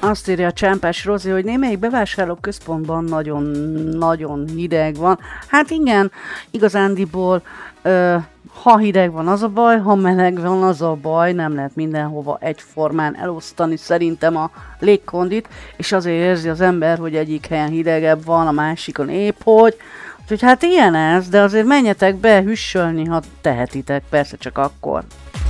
Azt írja a Csámpás Rozi, hogy némelyik bevásárlóközpontban nagyon hideg van. Hát igen, igazándiból, ha hideg van, az a baj, ha meleg van, az a baj, nem lehet mindenhova egyformán elosztani szerintem a légkondit, és azért érzi az ember, hogy egyik helyen hidegebb van, a másikon épp hogy. Úgyhogy hát ilyen ez, de azért menjetek be hüssölni, ha tehetitek, persze csak akkor.